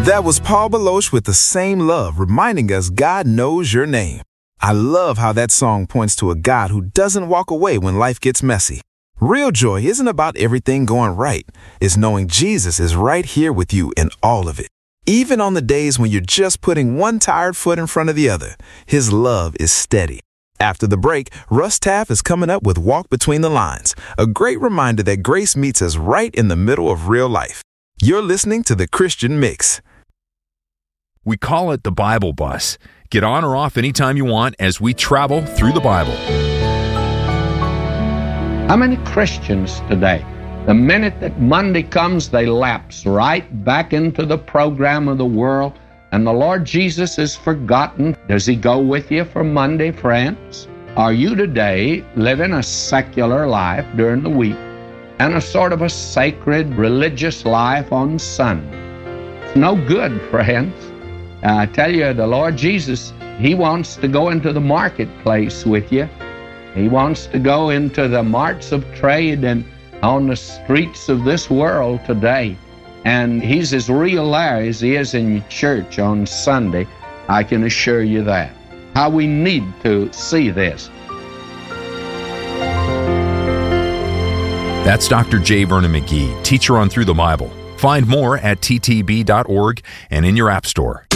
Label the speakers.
Speaker 1: That was Paul Baloche with The Same Love, reminding us God knows your name. I love how that song points to a God who doesn't walk away when life gets messy. Real joy isn't about everything going right. It's knowing Jesus is right here with you in all of it. Even on the days when you're just putting one tired foot in front of the other, His love is steady. After the break, Russ Taff is coming up with Walk Between the Lines, a great reminder that grace meets us right in the middle of real life. You're listening to The Christian Mix.
Speaker 2: We call it the Bible Bus. Get on or off anytime you want as we travel through the Bible.
Speaker 3: How many Christians today, the minute that Monday comes, they lapse right back into the program of the world, and the Lord Jesus is forgotten? Does He go with you for Monday, friends? Are you today living a secular life during the week and a sort of a sacred religious life on Sunday? It's no good, friends. I tell you, the Lord Jesus, He wants to go into the marketplace with you. He wants to go into the marts of trade and on the streets of this world today. And He's as real there as He is in your church on Sunday. I can assure you that. How we need to see this.
Speaker 2: That's Dr. J. Vernon McGee, teacher on Through the Bible. Find more at ttb.org and in your app store.